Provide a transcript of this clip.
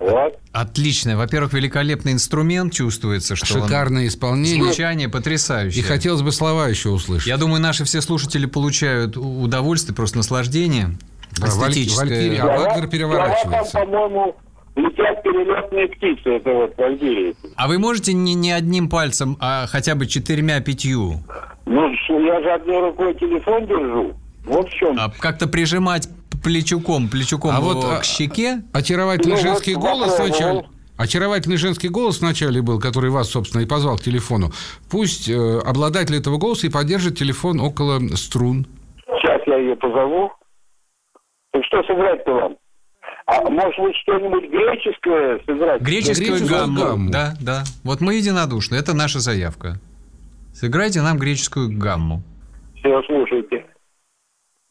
Вот. Отлично. Во-первых, великолепный инструмент чувствуется, что шикарное исполнение. Звучание потрясающее. И хотелось бы слова еще услышать. Я думаю, наши все слушатели получают удовольствие, просто наслаждение. Да, Валькирия, а Вагнер переворачивается. Там, по-моему, летят перелетные птицы. Это вот Валькирия. А вы можете не одним пальцем, а хотя бы 4-5? Ну, я же одной рукой телефон держу. Вот в чем. А как-то прижимать плечуком к щеке? Очаровательный женский голос вначале. Очаровательный женский голос вначале был, который вас, собственно, и позвал к телефону. Пусть обладатель этого голоса и поддержит телефон около струн. Сейчас я ее позову. Так что сыграть-то вам? А может быть, что-нибудь греческое сыграть? Греческую гамму. Да. Вот мы единодушны. Это наша заявка. Сыграйте нам греческую гамму. Все, слушайте.